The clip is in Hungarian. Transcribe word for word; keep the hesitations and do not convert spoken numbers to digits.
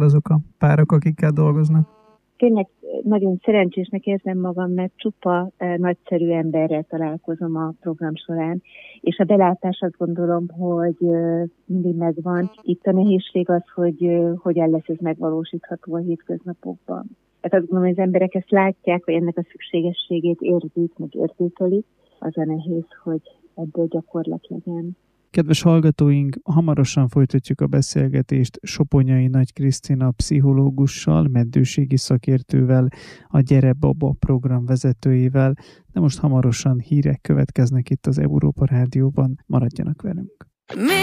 részéről azok a párok, akikkel dolgoznak? Tényleg nagyon szerencsésnek érzem magam, mert csupa nagyszerű emberrel találkozom a program során, és a belátás azt gondolom, hogy mindig megvan. Itt a nehézség az, hogy hogyan lesz ez megvalósítható a hétköznapokban. Hát azt gondolom, hogy az emberek ezt látják, hogy ennek a szükségességét érzik, meg érzékelik. Az a nehéz, hogy ebből gyakorlat legyen. Kedves hallgatóink, hamarosan folytatjuk a beszélgetést Soponyai Nagy Krisztina pszichológussal, meddőségi szakértővel, a Gyere Baba program vezetőjével, de most hamarosan hírek következnek itt az Európa Rádióban. Maradjanak velünk!